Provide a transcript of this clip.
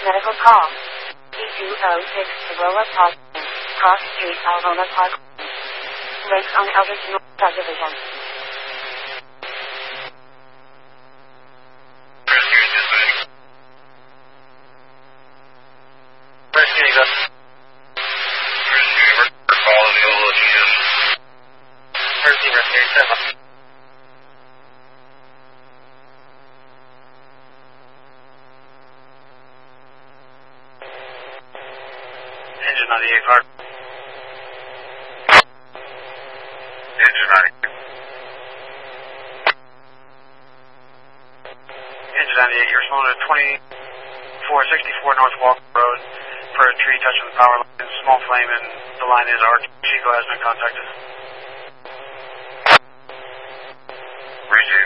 medical call. E206 Aurora Park. Cross Street, Alvona Park. Lakes on Eldridge North Subdivision. Engine 98 car. Engine 98, you're responding to 2464 North Walker Road for a tree touching the power line. Small flame, and the line is Arch. Chico has been contacted. Appreciate it.